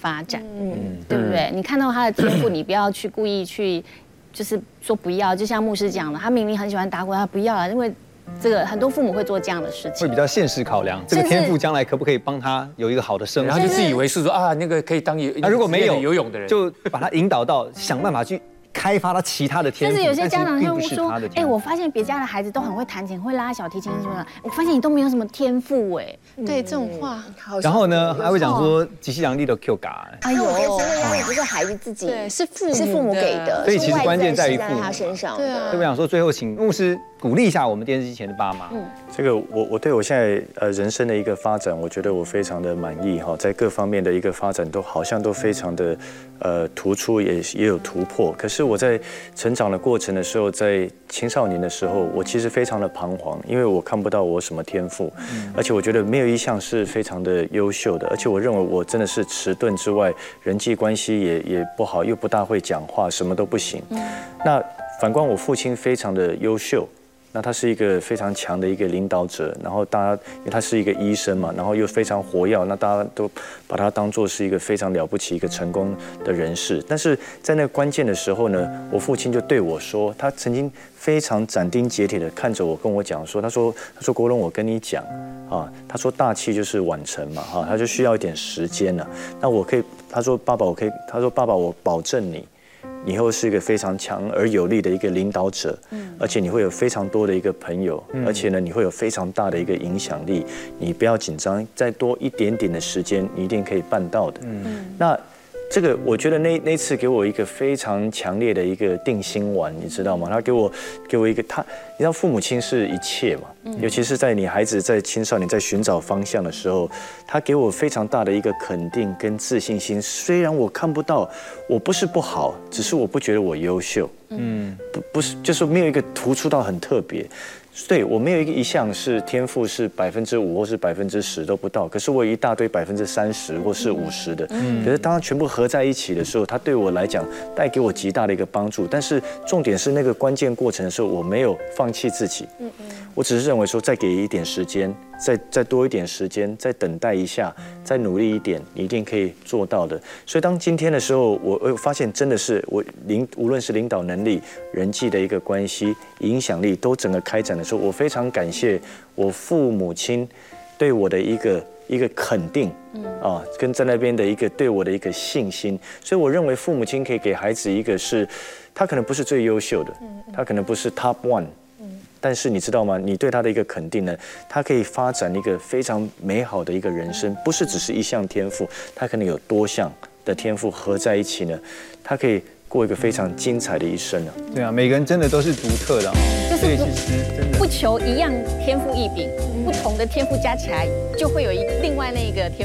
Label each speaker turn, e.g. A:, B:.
A: 发展，对不对？你看到他的天赋，你不要去故意去，就是说不要。就像牧师讲的，他明明很喜欢打鼓，他不要了，因为这个很多父母会做这样的事情，
B: 会比较现实考量，这个天赋将来可不可以帮他有一个好的生活，
C: 然后就自以为是说啊，那个可以当
B: 如果没有
C: 游泳的人，
B: 就把他引导到想办法去开发他其他的天赋。
A: 甚至有些家长就
B: 会
A: 说，我发现别家的孩子都很会弹琴，会拉小提琴什么的，我发现你都没有什么天赋哎。
D: 对这种话，
B: 然后呢，还会讲说吉西洋力的 Q 嘎。
E: 哎呦，其实压力不是孩子自己，
D: 对，是父
E: 母给的，
B: 所以其实关键在于父母
E: 他身上。
D: 对啊，
B: 对我想说，最后请牧师鼓励一下我们电视机前的爸妈。
F: 这个我对我现在人生的一个发展，我觉得我非常的满意哈，在各方面的一个发展都好像都非常的突出，也有突破。可是我在成长的过程的时候，在青少年的时候，我其实非常的彷徨，因为我看不到我什么天赋，而且我觉得没有一项是非常的优秀的，而且我认为我真的是迟钝之外，人际关系也不好，又不大会讲话，什么都不行。那反观我父亲非常的优秀。那他是一个非常强的一个领导者，然后大家因为他是一个医生嘛，然后又非常活跃，那大家都把他当作是一个非常了不起一个成功的人士。但是在那个关键的时候呢，我父亲就对我说，他曾经非常斩钉截铁的看着我跟我讲说，他说国荣，我跟你讲啊，他说大器就是晚成嘛，哈，他就需要一点时间了。那我可以，他说爸爸我保证你。以后是一个非常强而有力的一个领导者，而且你会有非常多的一个朋友，而且呢，你会有非常大的一个影响力。你不要紧张，再多一点点的时间，你一定可以办到的。那这个我觉得那次给我一个非常强烈的一个定心丸，你知道吗？他给我一个你知道父母亲是一切嘛，尤其是在你孩子在青少年在寻找方向的时候，他给我非常大的一个肯定跟自信心。虽然我看不到，我不是不好，只是我不觉得我优秀，不是，就是没有一个突出到很特别。对，我没有一项是天赋是5%或是10%都不到，可是我有一大堆30%或是50%的。可是当它全部合在一起的时候，它对我来讲带给我极大的一个帮助。但是重点是那个关键过程的时候，我没有放弃自己。我只是认为说再给一点时间，再多一点时间，再等待一下，再努力一点，你一定可以做到的。所以当今天的时候，我发现真的是无论是领导能力、人际的一个关系、影响力都整个开展的时候，我非常感谢我父母亲对我的一个肯定，跟在那边的一个对我的一个信心。所以我认为父母亲可以给孩子一个是，他可能不是最优秀的，他可能不是 top one。但是你知道吗？你对他的一个肯定呢，他可以发展一个非常美好的一个人生，不是只是一项天赋，他可能有多项的天赋合在一起呢，他可以过一个非常精彩的一生啊！
B: 对啊，每个人真的都是独特的，
A: 就是
B: 所以其实真的
A: 不求一样天赋异禀，不同的天赋加起来就会有另外那个天赋。